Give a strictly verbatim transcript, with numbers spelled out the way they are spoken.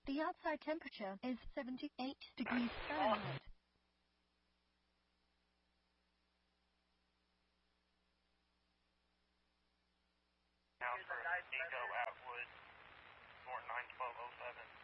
The outside temperature is seventy-eight degrees Fahrenheit. Now for Eco Atwood, four nine twelve oh seven.